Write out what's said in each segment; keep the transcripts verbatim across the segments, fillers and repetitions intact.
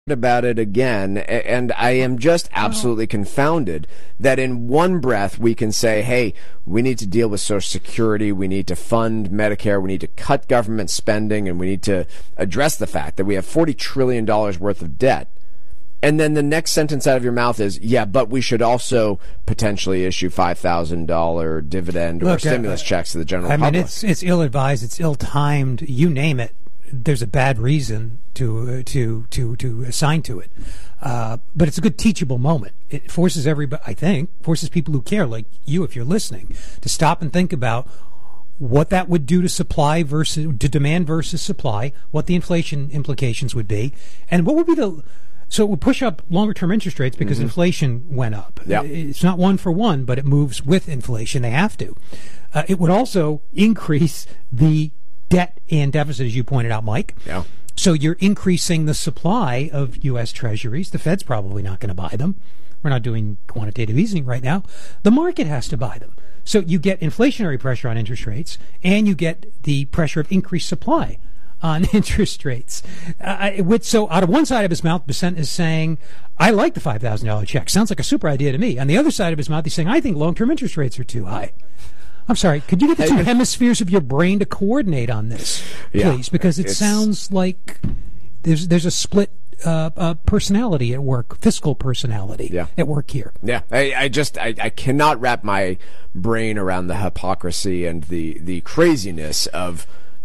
about it again, and I am just absolutely confounded that in one breath we can say, hey, we need to deal with Social Security, we need to fund Medicare, we need to cut government spending, and we need to address the fact that we have forty trillion dollars worth of debt. And then the next sentence out of your mouth is, yeah, but we should also potentially issue five thousand dollars dividend or Look, stimulus uh, checks to the general I public. I mean, it's, it's ill-advised, it's ill-timed, you name it. There's a bad reason to uh, to to to assign to it, uh, but it's a good teachable moment. It forces everybody, I think, forces people who care, like you, if you're listening, to stop and think about what that would do to supply versus to demand versus supply, what the inflation implications would be, and what would be the. So it would push up longer-term interest rates because mm-hmm. inflation went up. Yep. It's not one for one, but it moves with inflation. They have to. Uh, it would also increase the debt and deficit, as you pointed out, Mike. Yeah. So you're increasing the supply of U S Treasuries. The Fed's probably not going to buy them. We're not doing quantitative easing right now. The market has to buy them. So you get inflationary pressure on interest rates, and you get the pressure of increased supply on interest rates. Uh, with, so out of one side of his mouth, Bessent is saying, I like the five thousand dollars check. Sounds like a super idea to me. On the other side of his mouth, he's saying, I think long-term interest rates are too high. I'm sorry, could you get the two hemispheres of your brain to coordinate on this, please? Yeah, because it sounds like there's there's a split uh, uh, personality at work, fiscal personality yeah. at work here. Yeah, I, I just I, I cannot wrap my brain around the hypocrisy and the, the craziness of,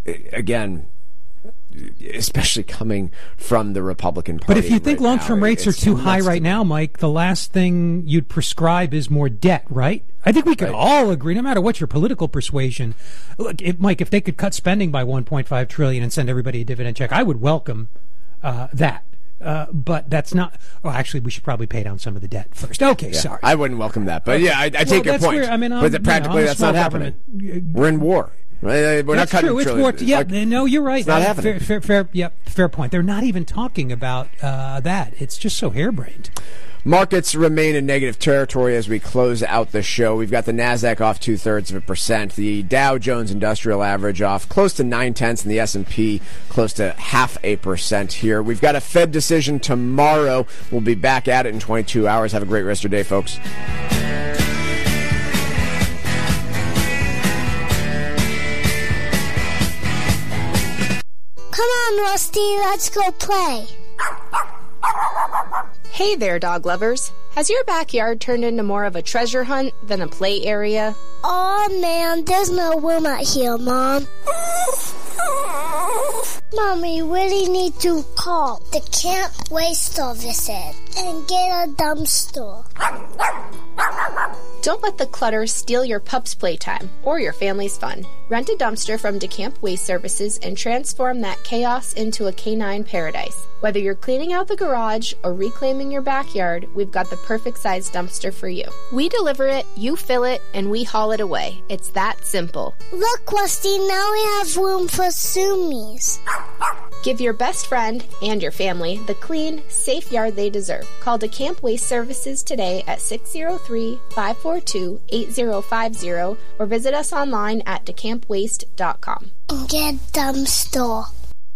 again, especially coming from the Republican Party. But if you think right long-term now, rates are too high right now, Mike, the last thing you'd prescribe is more debt, right? I think we could right. all agree, no matter what your political persuasion. Look, if, Mike, if they could cut spending by one point five trillion dollars and send everybody a dividend check, I would welcome uh, that. Uh, but that's not. Well, actually, we should probably pay down some of the debt first. Okay, yeah, sorry. I wouldn't welcome that, but yeah, I, I take well, your point. Where, I mean, but practically, you know, that's not happening. We're in war. We're That's not cutting true. It's trillions. war. Yeah, like, no, you're right. It's not uh, happening. Fair, fair, fair, yep, fair point. They're not even talking about uh, that. It's just so harebrained. Markets remain in negative territory as we close out the show. We've got the NASDAQ off two-thirds of a percent, the Dow Jones Industrial Average off close to nine-tenths, and the S and P close to half a percent here. We've got a Fed decision tomorrow. We'll be back at it in twenty-two hours. Have a great rest of your day, folks. Come on, Rusty, let's go play. Hey there, dog lovers. Has your backyard turned into more of a treasure hunt than a play area? Oh man, there's no room out here, Mom. Mom, we really need to call the Camp Waste Services and get a dumpster. Don't let the clutter steal your pup's playtime or your family's fun. Rent a dumpster from DeCamp Waste Services and transform that chaos into a canine paradise. Whether you're cleaning out the garage or reclaiming your backyard, we've got the perfect size dumpster for you. We deliver it, you fill it, and we haul it away. It's that simple. Look, Rusty, now we have room for Sumis. Give your best friend and your family the clean, safe yard they deserve. Call DeCamp Waste Services today at six oh three, five four two, eight oh five oh or visit us online at decamp waste dot com. Get dumpster.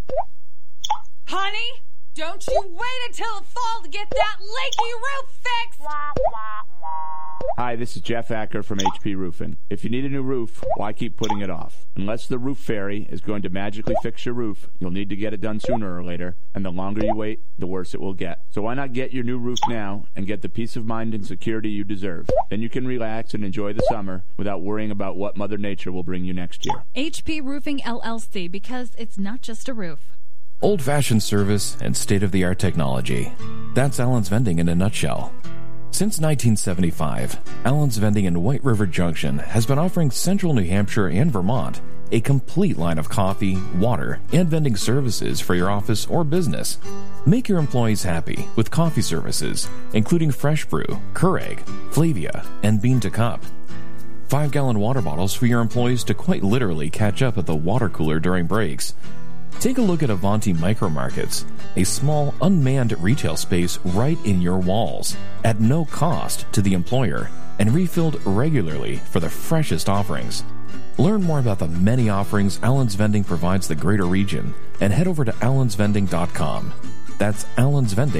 Honey, don't you wait until the fall to get that leaky roof fixed! Hi, this is Jeff Acker from H P Roofing. If you need a new roof, why keep putting it off? Unless the roof fairy is going to magically fix your roof, you'll need to get it done sooner or later, and the longer you wait, the worse it will get. So why not get your new roof now and get the peace of mind and security you deserve? Then you can relax and enjoy the summer without worrying about what Mother Nature will bring you next year. H P Roofing L L C, because it's not just a roof. Old-fashioned service and state-of-the-art technology. That's Allen's Vending in a nutshell. Since nineteen seventy-five, Allen's Vending in White River Junction has been offering Central New Hampshire and Vermont a complete line of coffee, water, and vending services for your office or business. Make your employees happy with coffee services, including Fresh Brew, Keurig, Flavia, and Bean to Cup. Five-gallon water bottles for your employees to quite literally catch up at the water cooler during breaks. Take a look at Avanti Micro Markets, a small, unmanned retail space right in your walls, at no cost to the employer, and refilled regularly for the freshest offerings. Learn more about the many offerings Allen's Vending provides the greater region, and head over to allens vending dot com. That's Allen's Vending.